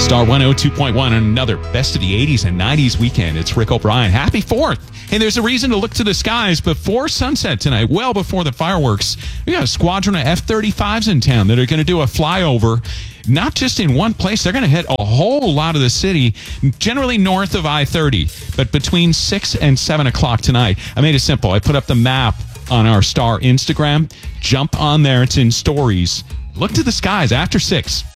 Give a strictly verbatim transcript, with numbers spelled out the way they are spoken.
Star one oh two point one and another best of the eighties and nineties weekend. It's Rick O'Brien. Happy fourth. Hey, there's a reason to look to the skies before sunset tonight, well before the fireworks. We got a squadron of F thirty-fives in town that are going to do a flyover, not just in one place. They're going to hit a whole lot of the city, generally north of I thirty, but between six and seven o'clock tonight. I made it simple. I put up the map on our Star Instagram. Jump on there. It's in stories. Look to the skies after six.